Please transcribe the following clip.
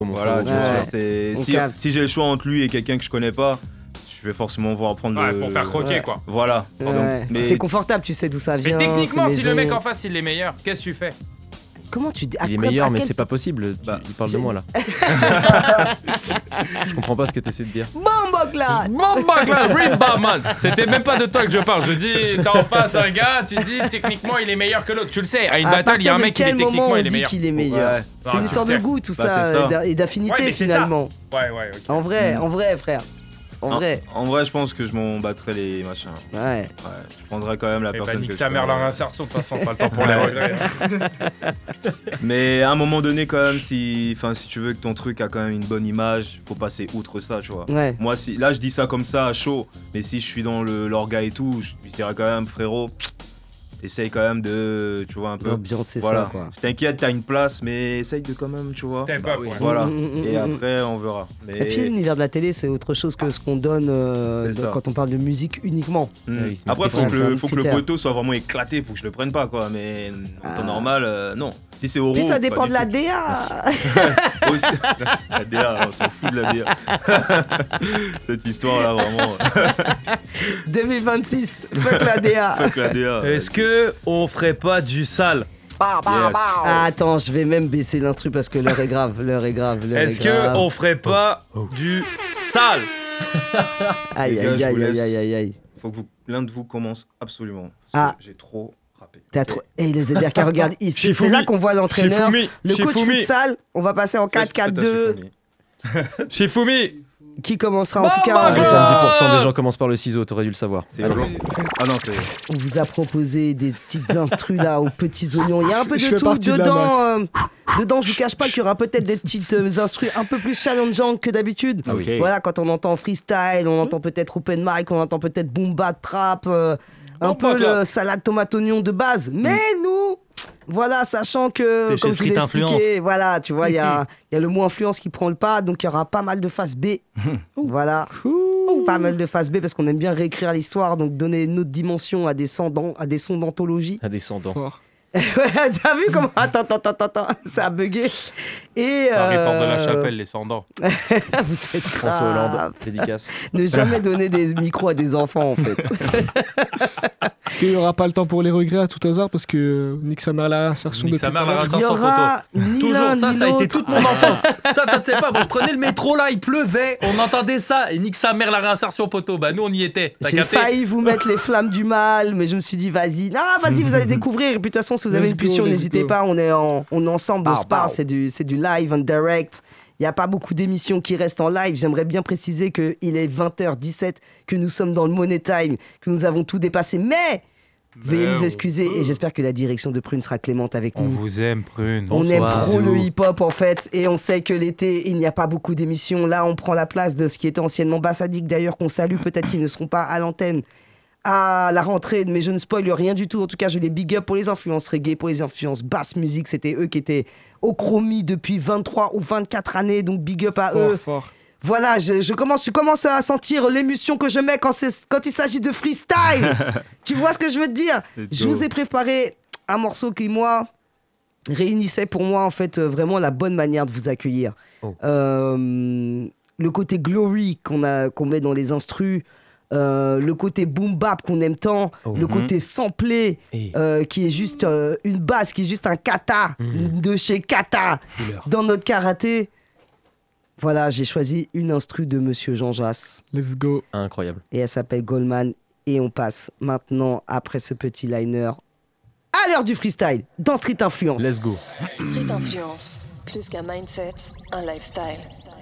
Voilà, tu vois, si j'ai le choix entre lui et quelqu'un que je connais pas, je vais forcément voir prendre pour faire croquer quoi. Voilà. Mais c'est confortable, tu sais d'où ça vient. Mais techniquement, si le mec en face il est meilleur, qu'est-ce que tu fais? Comment tu dis? Il est meilleur, mais c'est pas possible. Il parle de moi là. Je comprends pas ce que t'essaies de dire. Bomboclat, Read Barman. C'était même pas de toi que je parle. Je dis, t'as en face un gars, tu dis techniquement il est meilleur que l'autre. Tu le sais, à une battle, il y a un mec qui dit techniquement il est meilleur. Qu'il est meilleur. Ouais. C'est une histoire de goût, tout ça, et d'affinité finalement. Ouais, ok. En vrai, frère. En vrai, je pense que je m'en battrais les machins. Ouais. Je prendrais quand même la personne. Nique sa mère leur insertion, de toute façon, pas le temps pour les regrets. Mais à un moment donné, quand même, si tu veux que ton truc a quand même une bonne image, faut passer outre ça, tu vois. Ouais. Moi, là, je dis ça comme ça, à chaud, mais si je suis dans l'orga et tout, je dirais quand même, frérot, essaye quand même de, tu vois, un peu. L'ambiance, c'est voilà. ça, quoi. T'inquiète, t'as une place, mais essaye de quand même, tu vois. Step up, ouais. Voilà. Et après, on verra. Mais... Et puis, l'univers de la télé, c'est autre chose que ce qu'on donne quand on parle de musique uniquement. Après, faut que le poteau soit vraiment éclaté pour que je le prenne pas, quoi. Mais en temps normal, non. Si c'est euro. Puis ça dépend de la DA. La DA, on s'en fout de la DA. Cette histoire-là, vraiment. 2026, fuck la DA. Fuck la DA. Est-ce que on ferait pas du sale? Attends, je vais même baisser l'instru parce que l'heure est grave. Est-ce que on ferait pas du sale? Aïe. Faut que l'un de vous commence absolument. J'ai trop rappé. Et les ZRK, regarde, c'est là qu'on voit l'entraîneur. Le coach futsal, on va passer en 4-4-2. Shifumi. Qui commencera en tout cas? 70% des gens commencent par le ciseau, t'aurais dû le savoir. On vous a proposé des petites instrus là aux petits oignons. Il y a un peu de tout dedans. Dedans, je vous cache pas qu'il y aura peut-être des petites instrus un peu plus challengeantes que d'habitude. Okay. Voilà, quand on entend freestyle, on entend peut-être open mic, on entend peut-être boom bap trap, un peu le salade tomate oignon de base. Mais nous, voilà, sachant que, comme je l'ai expliqué, voilà, tu vois, il y a le mot influence qui prend le pas, donc il y aura pas mal de face B. Voilà. Pas mal de face B parce qu'on aime bien réécrire l'histoire, donc donner une autre dimension à des sons d'anthologie. À descendants. T'as vu comment... Attends, ça a bugué. Et Paris Porte de la Chapelle, les Sandans. Vous êtes François Hollande, dédicace. Ne jamais donner des micros à des enfants, en fait. Est-ce qu'il n'y aura pas le temps pour les regrets à tout hasard parce que nique sa mère la réinsertion de Nique sa mère la réinsertion photo. Toujours ça a été toute mon enfance. Ça, tu sais pas, moi je prenais le métro là, il pleuvait, on entendait ça et nique sa mère la réinsertion poteau. Bah nous on y était. J'ai failli vous mettre les flammes du mal, mais je me suis dit vas-y, vous allez découvrir. Et puis de toute façon, si vous avez une pulsion, n'hésitez pas, on est ensemble, on se parle, c'est du live en direct. Il n'y a pas beaucoup d'émissions qui restent en live. J'aimerais bien préciser qu'il est 20h17, que nous sommes dans le Money Time, que nous avons tout dépassé. Mais veuillez nous excuser et j'espère que la direction de Prune sera clémente avec nous. On vous aime, Prune. On aime trop le hip-hop en fait. Et on sait que l'été, il n'y a pas beaucoup d'émissions. Là, on prend la place de ce qui était anciennement Bassadique d'ailleurs, qu'on salue. Peut-être qu'ils ne seront pas à l'antenne à la rentrée, mais je ne spoil rien du tout. En tout cas, je les big up pour les influences reggae, pour les influences basse musique. C'était eux qui étaient au chromie depuis 23 ou 24 années, donc big up à eux. Voilà, je commence à sentir l'émotion que je mets quand il s'agit de freestyle. Tu vois ce que je veux te dire? Je vous ai préparé un morceau qui, moi, réunissait pour moi, en fait, vraiment la bonne manière de vous accueillir. Le côté glory qu'on met dans les instrus, le côté boom bap qu'on aime tant, le côté samplé qui est juste une basse, qui est juste un kata de chez Kata dans notre karaté. Voilà, j'ai choisi une instru de Monsieur Jean Jass. Let's go. Incroyable. Et elle s'appelle Goldman. Et on passe maintenant, après ce petit liner, à l'heure du freestyle dans Street Influence. Let's go. Street Influence, plus qu'un mindset, un lifestyle.